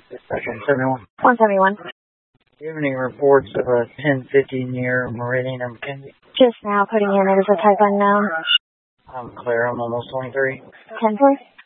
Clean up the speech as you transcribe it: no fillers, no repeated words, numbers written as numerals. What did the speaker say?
171. 171. Do you have any reports of a 1050 near Meridian and McKenzie? Just now putting in it as a type unknown. I'm Claire. I'm almost 23. 10-4.